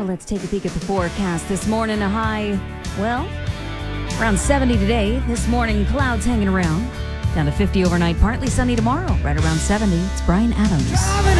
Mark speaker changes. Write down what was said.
Speaker 1: Well, let's take a peek at the forecast this morning. A high, well, around 70 today. This morning, clouds hanging around. Down to 50 overnight, partly sunny tomorrow, right around 70. It's Brian Adams.